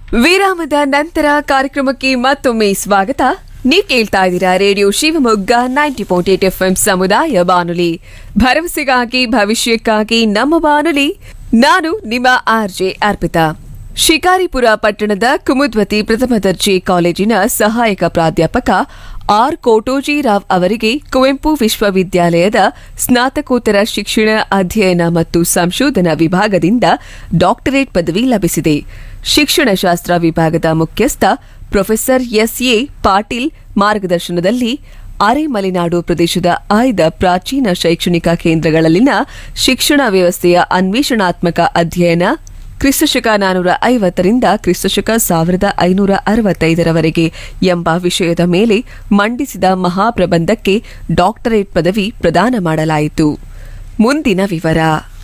ವಿರಾಮದ ನಂತರ ಕಾರ್ಯಕ್ರಮಕ್ಕೆ ಮತ್ತೊಮ್ಮೆ ಸ್ವಾಗತ. ನೀವು ಕೇಳ್ತಾ ಇದ್ದೀರಾ ರೇಡಿಯೋ ಶಿವಮೊಗ್ಗ 90.8 FM ಸಮುದಾಯ ಬಾನುಲಿ, ಭರವಸೆಗಾಗಿ ಭವಿಷ್ಯಕ್ಕಾಗಿ ನಮ್ಮ ಬಾನುಲಿ. ನಾನು ನಿಮ್ಮ ಆರ್ಜೆ ಅರ್ಪಿತಾ. ಶಿಕಾರಿಪುರ ಪಟ್ಟಣದ ಕುಮುದ್ವತಿ ಪ್ರಥಮ ದರ್ಜೆ ಕಾಲೇಜಿನ ಸಹಾಯಕ ಪ್ರಾಧ್ಯಾಪಕ ಆರ್ ಕೋಟೋಜಿರಾವ್ ಅವರಿಗೆ ಕುವೆಂಪು ವಿಶ್ವವಿದ್ಯಾಲಯದ ಸ್ನಾತಕೋತ್ತರ ಶಿಕ್ಷಣ ಅಧ್ಯಯನ ಮತ್ತು ಸಂಶೋಧನಾ ವಿಭಾಗದಿಂದ ಡಾಕ್ಟರೇಟ್ ಪದವಿ ಲಭಿಸಿದೆ. ಶಿಕ್ಷಣಶಾಸ್ತ್ರ ವಿಭಾಗದ ಮುಖ್ಯಸ್ಥ ಪ್ರೊಫೆಸರ್ ಎಸ್ಎ ಪಾಟೀಲ್ ಮಾರ್ಗದರ್ಶನದಲ್ಲಿ ಅರೆಮಲೆನಾಡು ಪ್ರದೇಶದ ಆಯ್ದ ಪ್ರಾಚೀನ ಶೈಕ್ಷಣಿಕ ಕೇಂದ್ರಗಳಲ್ಲಿನ ಶಿಕ್ಷಣ ವ್ಯವಸ್ಥೆಯ ಅನ್ವೇಷಣಾತ್ಮಕ ಅಧ್ಯಯನ ಕ್ರಿಸ್ತಶಕ 450ರಿಂದ ಕ್ರಿಸ್ತಶಕ 1565ರವರೆಗೆ ಎಂಬ ವಿಷಯದ ಮೇಲೆ ಮಂಡಿಸಿದ ಮಹಾಪ್ರಬಂಧಕ್ಕೆ ಡಾಕ್ಟರೇಟ್ ಪದವಿ ಪ್ರದಾನ ಮಾಡಲಾಯಿತು. ಮುಂದಿನ ವಿವರ.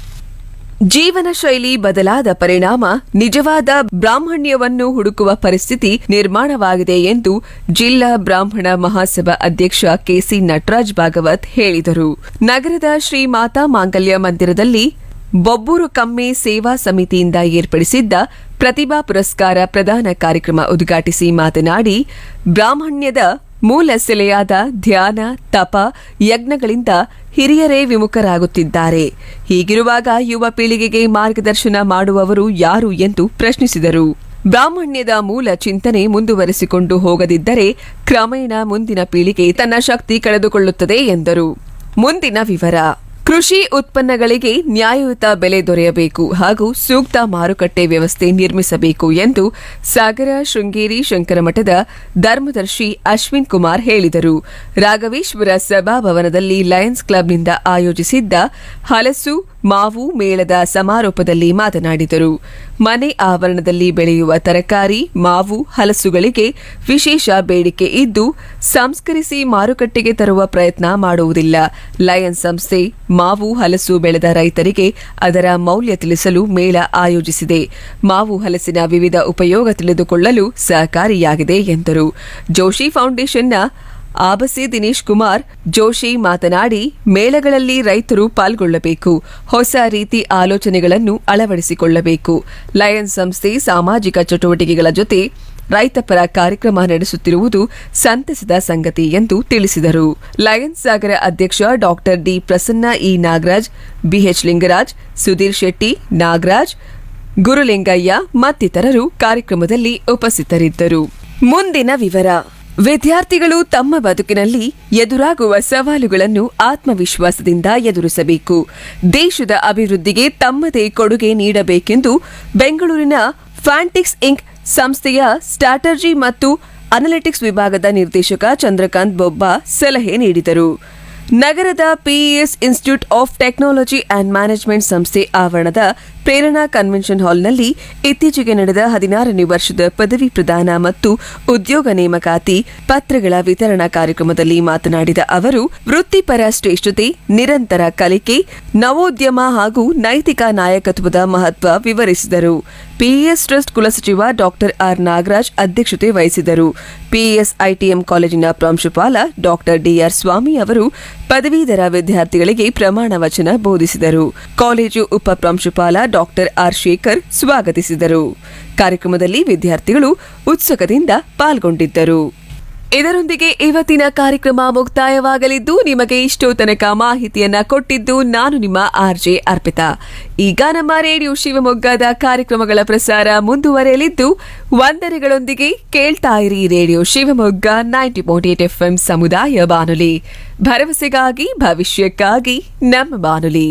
ಜೀವನ ಶೈಲಿ ಬದಲಾದ ಪರಿಣಾಮ ನಿಜವಾದ ಬ್ರಾಹ್ಮಣ್ಯವನ್ನು ಹುಡುಕುವ ಪರಿಸ್ಥಿತಿ ನಿರ್ಮಾಣವಾಗಿದೆ ಎಂದು ಜಿಲ್ಲಾ ಬ್ರಾಹ್ಮಣ ಮಹಾಸಭಾ ಅಧ್ಯಕ್ಷ ಕೆಸಿ ನಟರಾಜ್ ಭಾಗವತ್ ಹೇಳಿದರು. ನಗರದ ಶ್ರೀ ಮಾತಾ ಮಾಂಗಲ್ಯ ಮಂದಿರದಲ್ಲಿ ಬೊಬ್ಬೂರು ಕಮ್ಮೆ ಸೇವಾ ಸಮಿತಿಯಿಂದ ಏರ್ಪಡಿಸಿದ್ದ ಪ್ರತಿಭಾ ಪುರಸ್ಕಾರ ಪ್ರದಾನ ಕಾರ್ಯಕ್ರಮ ಉದ್ಘಾಟಿಸಿ ಮಾತನಾಡಿ, ಬ್ರಾಹ್ಮಣ್ಯದ ಮೂಲ ಸೆಲೆಯಾದ ಧ್ಯಾನ, ತಪ, ಯಜ್ಞಗಳಿಂದ ಹಿರಿಯರೇ ವಿಮುಖರಾಗುತ್ತಿದ್ದಾರೆ. ಹೀಗಿರುವಾಗ ಯುವ ಪೀಳಿಗೆಗೆ ಮಾರ್ಗದರ್ಶನ ಮಾಡುವವರು ಯಾರು ಎಂದು ಪ್ರಶ್ನಿಸಿದರು. ಬ್ರಾಹ್ಮಣ್ಯದ ಮೂಲ ಚಿಂತನೆ ಮುಂದುವರೆಸಿಕೊಂಡು ಹೋಗದಿದ್ದರೆ ಕ್ರಮೇಣ ಮುಂದಿನ ಪೀಳಿಗೆ ತನ್ನ ಶಕ್ತಿ ಕಳೆದುಕೊಳ್ಳುತ್ತದೆ ಎಂದರು. ಮುಂದಿನ ವಿವರ. ಕೃಷಿ ಉತ್ಪನ್ನಗಳಿಗೆ ನ್ಯಾಯಯುತ ಬೆಲೆ ದೊರೆಯಬೇಕು ಹಾಗೂ ಸೂಕ್ತ ಮಾರುಕಟ್ಟೆ ವ್ಯವಸ್ಥೆ ನಿರ್ಮಿಸಬೇಕು ಎಂದು ಸಾಗರ ಶೃಂಗೇರಿ ಶಂಕರಮಠದ ಧರ್ಮದರ್ಶಿ ಅಶ್ವಿನ್ ಕುಮಾರ್ ಹೇಳಿದರು. ರಾಘವೇಶ್ವರ ಸಭಾಭವನದಲ್ಲಿ ಲಯನ್ಸ್ ಕ್ಲಬ್ನಿಂದ ಆಯೋಜಿಸಿದ್ದ ಹಲಸು ಮಾವು ಮೇಳದ ಸಮಾರೋಪದಲ್ಲಿ ಮಾತನಾಡಿದರು. ಮನೆ ಆವರಣದಲ್ಲಿ ಬೆಳೆಯುವ ತರಕಾರಿ, ಮಾವು, ಹಲಸುಗಳಿಗೆ ವಿಶೇಷ ಬೇಡಿಕೆ ಇದ್ದು ಸಂಸ್ಕರಿಸಿ ಮಾರುಕಟ್ಟೆಗೆ ತರುವ ಪ್ರಯತ್ನ ಮಾಡುವುದಿಲ್ಲ. ಲಯನ್ಸ್ ಸಂಸ್ಥೆ ಮಾವು ಹಲಸು ಬೆಳೆದ ರೈತರಿಗೆ ಅದರ ಮೌಲ್ಯ ತಿಳಿಸಲು ಮೇಳ ಆಯೋಜಿಸಿದೆ. ಮಾವು ಹಲಸಿನ ವಿವಿಧ ಉಪಯೋಗ ತಿಳಿದುಕೊಳ್ಳಲು ಸಹಕಾರಿಯಾಗಿದೆ ಎಂದರು. ಜೋಶಿ ಫೌಂಡೇಶನ್ನ ಆಬಸಿ ದಿನೇಶ್ ಕುಮಾರ್ ಜೋಶಿ ಮಾತನಾಡಿ, ಮೇಳಗಳಲ್ಲಿ ರೈತರು ಪಾಲ್ಗೊಳ್ಳಬೇಕು, ಹೊಸ ರೀತಿ ಆಲೋಚನೆಗಳನ್ನು ಅಳವಡಿಸಿಕೊಳ್ಳಬೇಕು. ಲಯನ್ಸ್ ಸಂಸ್ಥೆ ಸಾಮಾಜಿಕ ಚಟುವಟಿಕೆಗಳ ಜೊತೆ ರೈತಪರ ಕಾರ್ಯಕ್ರಮ ನಡೆಸುತ್ತಿರುವುದು ಸಂತಸದ ಸಂಗತಿ ಎಂದು ತಿಳಿಸಿದರು. ಲಯನ್ಸ್ ಸಾಗರ ಅಧ್ಯಕ್ಷ doctor D Prasanna E Nagaraj, BH Lingaraj, Sudhir Shetty, Nagaraj, Gurulingaiah ಮತ್ತಿತರರು ಕಾರ್ಯಕ್ರಮದಲ್ಲಿ ಉಪಸ್ಥಿತರಿದ್ದರು. ಮುಂದಿನ ವಿವರ. ವಿದ್ಯಾರ್ಥಿಗಳು ತಮ್ಮ ಬದುಕಿನಲ್ಲಿ ಎದುರಾಗುವ ಸವಾಲುಗಳನ್ನು ಆತ್ಮವಿಶ್ವಾಸದಿಂದ ಎದುರಿಸಬೇಕು. ದೇಶದ ಅಭಿವೃದ್ಧಿಗೆ ತಮ್ಮದೇ ಕೊಡುಗೆ ನೀಡಬೇಕೆಂದು ಬೆಂಗಳೂರಿನ ಫ್ಯಾಂಟಿಕ್ಸ್ ಇಂಕ್ ಸಂಸ್ಥೆಯ ಸ್ಟ್ರಾಟಜಿ ಮತ್ತು ಅನಲಿಟಿಕ್ಸ್ ವಿಭಾಗದ ನಿರ್ದೇಶಕ ಚಂದ್ರಕಾಂತ್ ಬೊಬ್ಬ ಸಲಹೆ ನೀಡಿದರು. ನಗರದ PES institute of technology and management ಸಂಸ್ಥೆ ಆವರಣದ ಪ್ರೇರಣಾ ಕನ್ವೆನ್ಷನ್ ಹಾಲ್ನಲ್ಲಿ ಇತ್ತೀಚೆಗೆ ನಡೆದ 16ನೇ ವರ್ಷದ ಪದವಿ ಪ್ರದಾನ ಮತ್ತು ಉದ್ಯೋಗ ನೇಮಕಾತಿ ಪತ್ರಗಳ ವಿತರಣಾ ಕಾರ್ಯಕ್ರಮದಲ್ಲಿ ಮಾತನಾಡಿದ ಅವರು, ವೃತ್ತಿಪರ ಶ್ರೇಷ್ಠತೆ, ನಿರಂತರ ಕಲಿಕೆ, ನವೋದ್ಯಮ ಹಾಗೂ ನೈತಿಕ ನಾಯಕತ್ವದ ಮಹತ್ವ ವಿವರಿಸಿದರು. PES trust ಕುಲಸಚಿವ doctor R Nagaraj ಅಧ್ಯಕ್ಷತೆ ವಹಿಸಿದರು. ಪಿಇಎಸ್ ಐಟಿಎಂ ಕಾಲೇಜಿನ ಪ್ರಾಂಶುಪಾಲ ಡಾಕ್ಟರ್ ಡಿಆರ್ ಸ್ವಾಮಿ ಅವರು ಪದವೀಧರ ವಿದ್ಯಾರ್ಥಿಗಳಿಗೆ ಪ್ರಮಾಣ ವಚನ ಬೋಧಿಸಿದರು. ಕಾಲೇಜು ಉಪ ಪ್ರಾಂಶುಪಾಲ ಡಾಕ್ಟರ್ ಆರ್ ಶೇಖರ್ ಸ್ವಾಗತಿಸಿದರು. ಕಾರ್ಯಕ್ರಮದಲ್ಲಿ ವಿದ್ಯಾರ್ಥಿಗಳು ಉತ್ಸುಕದಿಂದ ಪಾಲ್ಗೊಂಡಿದ್ದರು. ಇದರೊಂದಿಗೆ ಇವತ್ತಿನ ಕಾರ್ಯಕ್ರಮ ಮುಕ್ತಾಯವಾಗಲಿದ್ದು, ನಿಮಗೆ ಇಷ್ಟೋ ತನಕ ಮಾಹಿತಿಯನ್ನ ಕೊಟ್ಟಿದ್ದು ನಾನು ನಿಮ್ಮ ಆರ್ಜೆ ಅರ್ಪಿತಾ. ಈಗ ನಮ್ಮ ರೇಡಿಯೋ ಶಿವಮೊಗ್ಗದ ಕಾರ್ಯಕ್ರಮಗಳ ಪ್ರಸಾರ ಮುಂದುವರೆಯಲಿದ್ದು, ವಂದನೆಗಳೊಂದಿಗೆ ಕೇಳ್ತಾ ಇರಿ ರೇಡಿಯೋ ಶಿವಮೊಗ್ಗ 90.8 FM ಸಮುದಾಯ ಬಾನುಲಿ, ಭರವಸೆಗಾಗಿ ಭವಿಷ್ಯಕ್ಕಾಗಿ ನಮ್ಮ ಬಾನುಲಿ.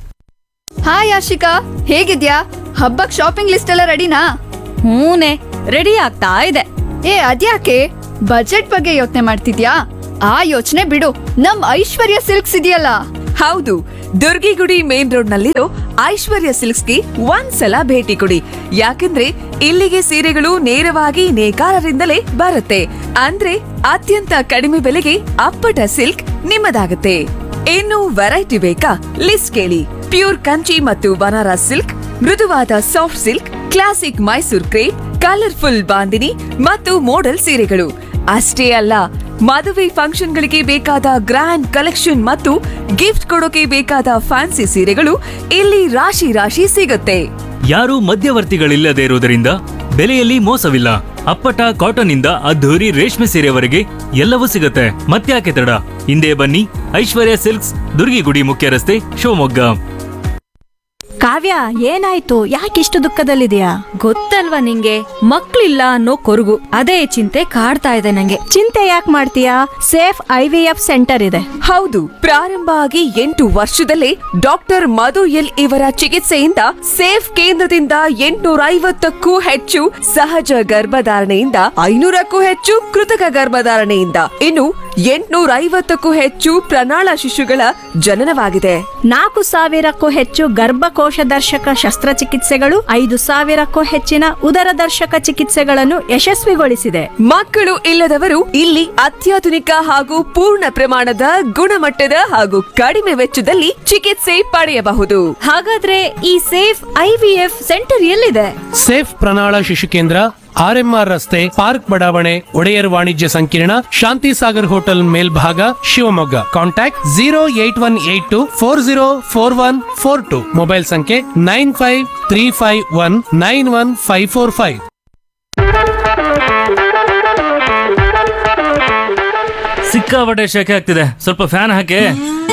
ಹಾಯ್ ಆಶಿಕಾ, ಹೇಗಿದ್ಯಾ? ಹಬ್ಬಕ್ ಶಾಪಿಂಗ್ ಲಿಸ್ಟ್ ಎಲ್ಲ ರೆಡಿನಾ? ಹೂನೆ, ರೆಡಿ ಆಗ್ತಾ ಇದೆ. ಅದ್ಯಾಕೆ ಬಜೆಟ್ ಬಗ್ಗೆ ಯೋಚನೆ ಮಾಡ್ತಿದ್ಯಾ? ಆ ಯೋಚನೆ ಬಿಡು, ನಮ್ ಐಶ್ವರ್ಯ ಸಿಲ್ಕ್ಸ್ ಇದೆಯಲ್ಲ. ಹೌದು, ದುರ್ಗಿಗುಡಿ ಮೇನ್ ರೋಡ್ ನಲ್ಲಿರೋ ಐಶ್ವರ್ಯ ಸಿಲ್ಕ್ಸ್ಗೆ ಒಂದ್ಸಲ ಭೇಟಿ ಕೊಡಿ. ಯಾಕಂದ್ರೆ ಇಲ್ಲಿಗೆ ಸೀರೆಗಳು ನೇರವಾಗಿ ನೇಕಾರರಿಂದಲೇ ಬರುತ್ತೆ. ಅಂದ್ರೆ ಅತ್ಯಂತ ಕಡಿಮೆ ಬೆಲೆಗೆ ಅಪ್ಪಟ ಸಿಲ್ಕ್ ನಿಮ್ಮದಾಗುತ್ತೆ. ಇನ್ನು ವೆರೈಟಿ ಬೇಕಾ? ಲಿಸ್ಟ್ ಕೇಳಿ. ಪ್ಯೂರ್ ಕಂಚಿ ಮತ್ತು ಬನಾರಸ್ ಸಿಲ್ಕ್, ಮೃದುವಾದ soft silk, classic Mysore crepe, colourful bandhani ಮತ್ತು ಮೋಡಲ್ ಸೀರೆಗಳು. ಅಷ್ಟೇ ಅಲ್ಲ, ಮದುವೆ ಫಂಕ್ಷನ್ಗಳಿಗೆ ಬೇಕಾದ ಗ್ರ್ಯಾಂಡ್ ಕಲೆಕ್ಷನ್ ಮತ್ತು ಗಿಫ್ಟ್ ಕೊಡೋಕೆ ಬೇಕಾದ ಫ್ಯಾನ್ಸಿ ಸೀರೆಗಳು ಇಲ್ಲಿ ರಾಶಿ ರಾಶಿ ಸಿಗುತ್ತೆ. ಯಾರೂ ಮಧ್ಯವರ್ತಿಗಳಿಲ್ಲದೆ ಇರುವುದರಿಂದ ಬೆಲೆಯಲ್ಲಿ ಮೋಸವಿಲ್ಲ. ಅಪ್ಪಟ ಕಾಟನ್ ಇಂದ ಅದ್ಧೂರಿ ರೇಷ್ಮೆ ಸೀರೆವರೆಗೆ ಎಲ್ಲವೂ ಸಿಗುತ್ತೆ. ಮತ್ತ್ಯಾಕೆ ತಡ, ಹಿಂದೆ ಬನ್ನಿ, ಐಶ್ವರ್ಯ ಸಿಲ್ಕ್ಸ್, ದುರ್ಗಿಗುಡಿ ಮುಖ್ಯ ರಸ್ತೆ, ಶಿವಮೊಗ್ಗ. ಕಾವ್ಯ, ಏನಾಯ್ತು? ಯಾಕಿಷ್ಟು ದುಃಖದಲ್ಲಿದೆಯಾ? ಗೊತ್ತಲ್ವಾ ನಿಂಗೆ, ಮಕ್ಳಿಲ್ಲ ಅನ್ನೋ ಕೊರಗು. ಅದೇ ಚಿಂತೆ ಕಾಡ್ತಾ ಇದೆ ನಂಗೆ. ಚಿಂತೆ ಯಾಕೆ ಮಾಡ್ತೀಯಾ? ಸೇಫ್ IVF ಸೆಂಟರ್ ಇದೆ. ಹೌದು, ಪ್ರಾರಂಭ ಆಗಿ 8 ವರ್ಷದಲ್ಲೇ ಡಾಕ್ಟರ್ ಮಧು ಎಲ್ ಇವರ ಚಿಕಿತ್ಸೆಯಿಂದ ಸೇಫ್ ಕೇಂದ್ರದಿಂದ 850ಕ್ಕೂ ಹೆಚ್ಚು ಸಹಜ ಗರ್ಭಧಾರಣೆಯಿಂದ 500ಕ್ಕೂ ಹೆಚ್ಚು ಕೃತಕ ಗರ್ಭಧಾರಣೆಯಿಂದ ಇನ್ನು 850ಕ್ಕೂ ಹೆಚ್ಚು ಪ್ರಣಾಳ ಶಿಶುಗಳ ಜನನವಾಗಿದೆ. 4,000ಕ್ಕೂ ಹೆಚ್ಚು ಗರ್ಭಕೋಶ ದರ್ಶಕ ಶಸ್ತ್ರಚಿಕಿತ್ಸೆಗಳು, 5,000ಕ್ಕೂ ಹೆಚ್ಚಿನ ಉದರದರ್ಶಕ ಚಿಕಿತ್ಸೆಗಳನ್ನು ಯಶಸ್ವಿಗೊಳಿಸಿದೆ. ಮಕ್ಕಳು ಇಲ್ಲದವರು ಇಲ್ಲಿ ಅತ್ಯಾಧುನಿಕ ಹಾಗೂ ಪೂರ್ಣ ಪ್ರಮಾಣದ ಗುಣಮಟ್ಟದ ಹಾಗೂ ಕಡಿಮೆ ವೆಚ್ಚದಲ್ಲಿ ಚಿಕಿತ್ಸೆ ಪಡೆಯಬಹುದು. ಹಾಗಾದ್ರೆ ಈ ಸೇಫ್ IVF ಸೆಂಟರ್ ಎಲ್ಲಿದೆ? ಸೇಫ್ ಪ್ರಣಾಳ ಶಿಶು ಕೇಂದ್ರ, RMR ರಸ್ತೆ, ಪಾರ್ಕ್ ಬಡಾವಣೆ, ಒಡೆಯರ್ ವಾಣಿಜ್ಯ ಸಂಕೀರ್ಣ, ಶಾಂತಿ ಸಾಗರ್ ಹೋಟೆಲ್ ಮೇಲ್ಭಾಗ, ಶಿವಮೊಗ್ಗ. ಕಾಂಟ್ಯಾಕ್ಟ್ 08182404142. ಮೊಬೈಲ್ ಸಂಖ್ಯೆ 9535191545. ಸಿಕ್ಕಾಪಟ್ಟೆ ಶೆಕೆ ಆಗ್ತಿದೆ, ಸ್ವಲ್ಪ ಫ್ಯಾನ್ ಹಾಕಿ.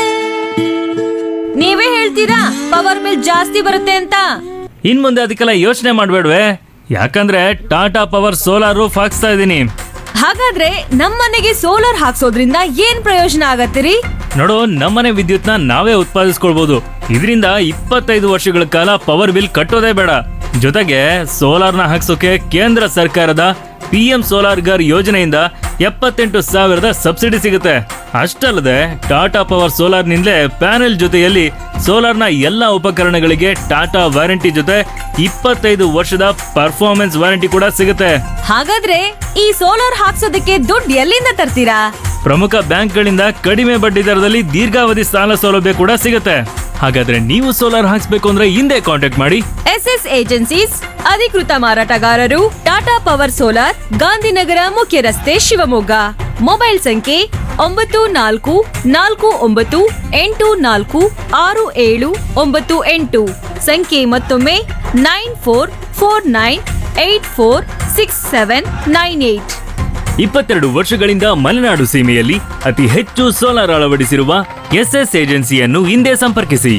ನೀವೇ ಹೇಳ್ತೀರಾ ಪವರ್ ಬಿಲ್ ಜಾಸ್ತಿ ಬರುತ್ತೆ ಅಂತ? ಇನ್ ಮುಂದೆ ಅದಕ್ಕೆಲ್ಲ ಯೋಚನೆ ಮಾಡ್ಬೇಡ್ವೆ, ಯಾಕಂದ್ರೆ ಟಾಟಾ ಪವರ್ ಸೋಲಾರ್ ರೂಫ್ ಹಾಕ್ಸ್ತಾ ಇದೀನಿ. ಹಾಗಾದ್ರೆ ನಮ್ಮನೆಗೆ ಸೋಲಾರ್ ಹಾಕ್ಸೋದ್ರಿಂದ ಏನ್ ಪ್ರಯೋಜನ ಆಗತ್ತಿರಿ? ನೋಡು, ನಮ್ಮನೆ ವಿದ್ಯುತ್ನ ನಾವೇ ಉತ್ಪಾದಿಸ್ಕೊಳ್ಬಹುದು. ಇದರಿಂದ 25 ವರ್ಷಗಳ ಕಾಲ ಪವರ್ ಬಿಲ್ ಕಟ್ಟೋದೇ ಬೇಡ. ಜೊತೆಗೆ ಸೋಲಾರ್ನ ಹಾಕ್ಸೋಕೆ ಕೇಂದ್ರ ಸರ್ಕಾರದ PM ಸೋಲಾರ್ ಗರ್ ಯೋಜನೆಯಿಂದ 78,000 ಸಬ್ಸಿಡಿ ಸಿಗುತ್ತೆ. ಅಷ್ಟಲ್ಲದೆ ಟಾಟಾ ಪವರ್ ಸೋಲಾರ್ ನಿಂದಲೇ ಪ್ಯಾನೆಲ್ ಜೊತೆಯಲ್ಲಿ ಸೋಲಾರ್ನ ಎಲ್ಲಾ ಉಪಕರಣಗಳಿಗೆ ಟಾಟಾ ವಾರಂಟಿ ಜೊತೆ 25 ವರ್ಷದ ಪರ್ಫಾರ್ಮೆನ್ಸ್ ವಾರಂಟಿ ಕೂಡ ಸಿಗುತ್ತೆ. ಹಾಗಾದ್ರೆ ಈ ಸೋಲಾರ್ ಹಾಕ್ಸೋದಕ್ಕೆ ದುಡ್ಡು ಎಲ್ಲಿಂದ ತರ್ತೀರಾ? ಪ್ರಮುಖ ಬ್ಯಾಂಕ್ಗಳಿಂದ ಕಡಿಮೆ ಬಡ್ಡಿ ದರದಲ್ಲಿ ದೀರ್ಘಾವಧಿ ಸಾಲ ಸೌಲಭ್ಯ ಕೂಡ ಸಿಗುತ್ತೆ. ಹಾಗಾದ್ರೆ ನೀವು ಸೋಲಾರ್ ಹಾಕ್ಸ್ಬೇಕು ಅಂದ್ರೆ ಹಿಂದೆ ಕಾಂಟ್ಯಾಕ್ಟ್ ಮಾಡಿ. SS ಏಜೆನ್ಸೀಸ್, ಅಧಿಕೃತ ಮಾರಾಟಗಾರರು, ಟಾಟಾ ಪವರ್ ಸೋಲಾರ್, ಗಾಂಧಿನಗರ ಮುಖ್ಯ ರಸ್ತೆ, ಶಿವಮೊಗ್ಗ. ಮೊಬೈಲ್ ಸಂಖ್ಯೆ 9448466798. ಸಂಖ್ಯೆ ಮತ್ತೊಮ್ಮೆ 9449846798. 22 ವರ್ಷಗಳಿಂದ ಮಲೆನಾಡು ಸೀಮೆಯಲ್ಲಿ ಅತಿ ಹೆಚ್ಚು ಸೋಲಾರ್ ಅಳವಡಿಸಿರುವ SS ಏಜೆನ್ಸಿಯನ್ನು ಹಿಂದೆ ಸಂಪರ್ಕಿಸಿ.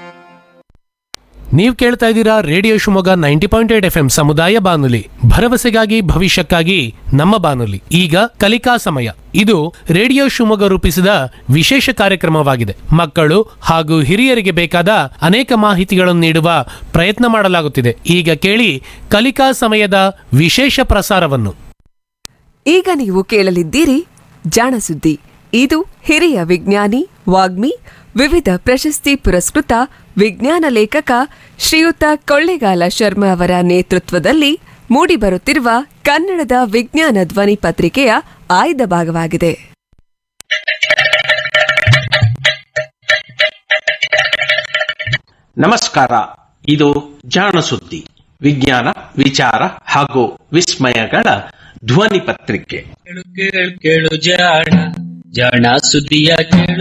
ನೀವು ಕೇಳ್ತಾ ಇದ್ದೀರಾ ರೇಡಿಯೋ ಶಿವಮೊಗ್ಗ 90.8 FM ಸಮುದಾಯ ಬಾನುಲಿ, ಭರವಸೆಗಾಗಿ ಭವಿಷ್ಯಕ್ಕಾಗಿ ನಮ್ಮ ಬಾನುಲಿ. ಈಗ ಕಲಿಕಾ ಸಮಯ. ಇದು ರೇಡಿಯೋ ಶಿವಮೊಗ್ಗ ರೂಪಿಸಿದ ವಿಶೇಷ ಕಾರ್ಯಕ್ರಮವಾಗಿದೆ. ಮಕ್ಕಳು ಹಾಗೂ ಹಿರಿಯರಿಗೆ ಬೇಕಾದ ಅನೇಕ ಮಾಹಿತಿಗಳನ್ನು ನೀಡುವ ಪ್ರಯತ್ನ ಮಾಡಲಾಗುತ್ತಿದೆ. ಈಗ ಕೇಳಿ ಕಲಿಕಾ ಸಮಯದ ವಿಶೇಷ ಪ್ರಸಾರವನ್ನು. ಈಗ ನೀವು ಕೇಳಲಿದ್ದೀರಿ ಜಾಣಸುದ್ದಿ. ಇದು ಹಿರಿಯ ವಿಜ್ಞಾನಿ, ವಾಗ್ಮಿ, ವಿವಿಧ ಪ್ರಶಸ್ತಿ ಪುರಸ್ಕೃತ ವಿಜ್ಞಾನ ಲೇಖಕ ಶ್ರೀಯುತ ಕೊಳ್ಳೇಗಾಲ ಶರ್ಮಾ ಅವರ ನೇತೃತ್ವದಲ್ಲಿ ಮೂಡಿಬರುತ್ತಿರುವ ಕನ್ನಡದ ವಿಜ್ಞಾನ ಧ್ವನಿ ಪತ್ರಿಕೆಯ ಆಯ್ದ ಭಾಗವಾಗಿದೆ. ನಮಸ್ಕಾರ. ಇದು ಜಾಣಸುದ್ದಿ, ವಿಜ್ಞಾನ, ವಿಚಾರ ಹಾಗೂ ವಿಸ್ಮಯಗಳ ಧ್ವನಿ ಪತ್ರಿಕೆ. ಕೇಳು ಕೇಳು ಕೇಳು ಜಾಣ ಜಾಣ ಸುದ್ದಿಯ ಕೇಳು.